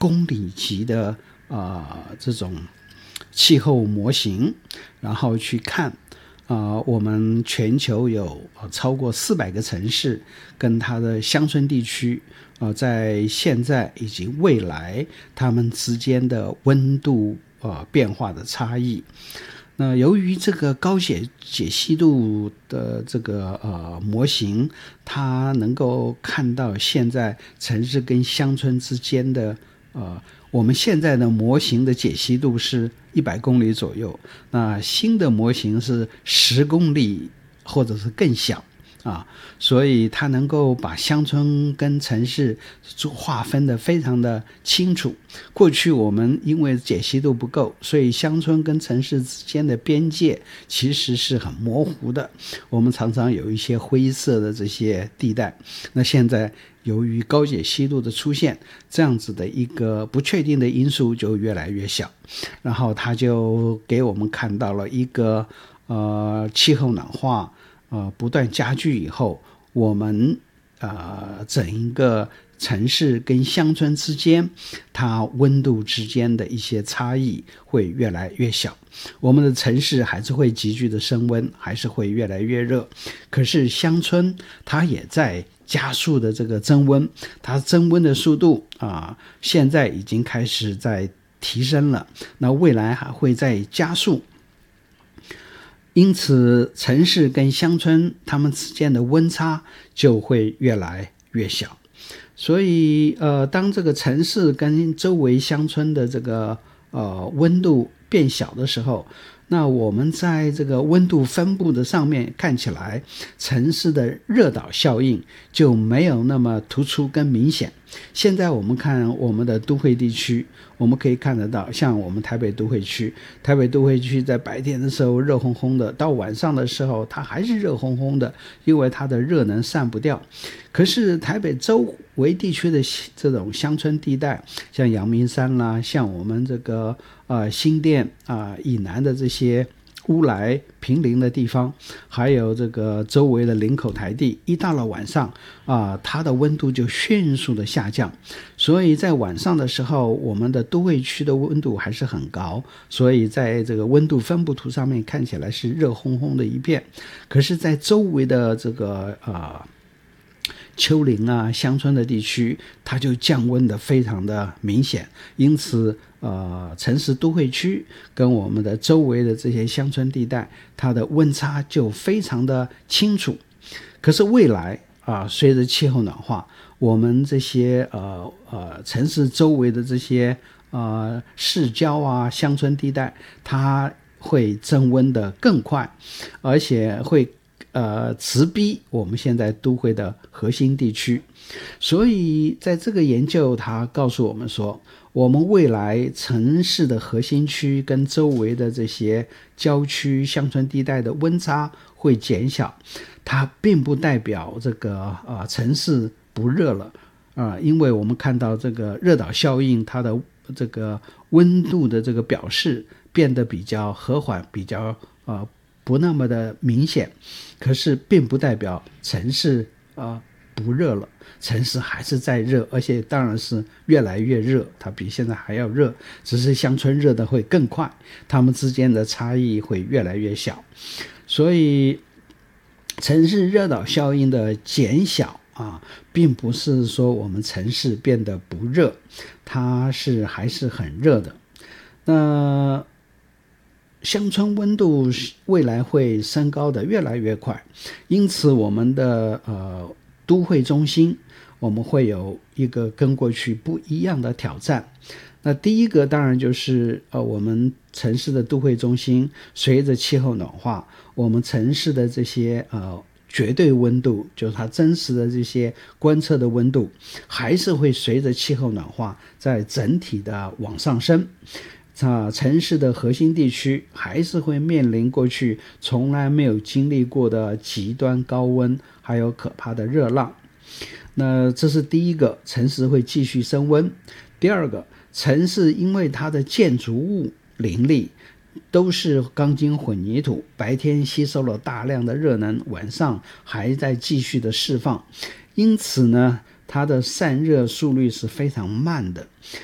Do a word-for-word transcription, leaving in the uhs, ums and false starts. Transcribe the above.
公里级的呃这种气候模型，然后去看呃，我们全球有、呃、超过四百个城市跟它的乡村地区呃，在现在以及未来它们之间的温度呃变化的差异。那由于这个高解解析度的这个呃模型，它能够看到现在城市跟乡村之间的呃，我们现在的模型的解析度是一百公里左右，那新的模型是十公里或者是更小啊，所以它能够把乡村跟城市划分的非常的清楚。过去我们因为解析度不够，所以乡村跟城市之间的边界其实是很模糊的，我们常常有一些灰色的这些地带。那现在由于高解析度的出现，这样子的一个不确定的因素就越来越小，然后它就给我们看到了一个呃气候暖化呃，不断加剧以后，我们呃整一个城市跟乡村之间，它温度之间的一些差异会越来越小。我们的城市还是会急剧的升温，还是会越来越热，可是乡村它也在加速的这个增温，它增温的速度啊、呃，现在已经开始在提升了，那未来还会再加速。因此城市跟乡村它们之间的温差就会越来越小。所以呃，当这个城市跟周围乡村的这个呃温度变小的时候，那我们在这个温度分布的上面看起来，城市的热岛效应就没有那么突出跟明显。现在我们看我们的都会地区，我们可以看得到，像我们台北都会区，台北都会区在白天的时候热烘烘的，到晚上的时候它还是热烘烘的，因为它的热能散不掉。可是台北周围地区的这种乡村地带，像阳明山啦，像我们这个呃新店啊、呃、以南的这些乌来平林的地方，还有这个周围的林口台地，一到了晚上啊、呃，它的温度就迅速的下降。所以在晚上的时候，我们的都会区的温度还是很高，所以在这个温度分布图上面看起来是热烘烘的一片。可是在周围的这个呃丘陵啊乡村的地区，它就降温的非常的明显。因此呃，城市都会区跟我们的周围的这些乡村地带，它的温差就非常的清楚。可是未来啊、呃，随着气候暖化，我们这些呃呃城市周围的这些呃市郊啊乡村地带，它会增温的更快，而且会呃直逼我们现在都会的核心地区。所以在这个研究它告诉我们说，我们未来城市的核心区跟周围的这些郊区乡村地带的温差会减小，它并不代表这个呃城市不热了啊、呃，因为我们看到这个热岛效应，它的这个温度的这个表示变得比较和缓，比较呃不那么的明显，可是并不代表城市呃不热了，城市还是在热，而且当然是越来越热，它比现在还要热，只是乡村热的会更快，它们之间的差异会越来越小。所以城市热岛效应的减小啊，并不是说我们城市变得不热，它是还是很热的。那乡村温度未来会升高的越来越快，因此我们的呃都会中心，我们会有一个跟过去不一样的挑战。那第一个当然就是呃，我们城市的都会中心随着气候暖化，我们城市的这些呃绝对温度，就是它真实的这些观测的温度，还是会随着气候暖化在整体的往上升。啊，城市的核心地区还是会面临过去从来没有经历过的极端高温，还有可怕的热浪。那这是第一个，城市会继续升温。第二个，城市因为它的建筑物林立，都是钢筋混凝土，白天吸收了大量的热能，晚上还在继续的释放，因此呢它的散热速率是非常慢的，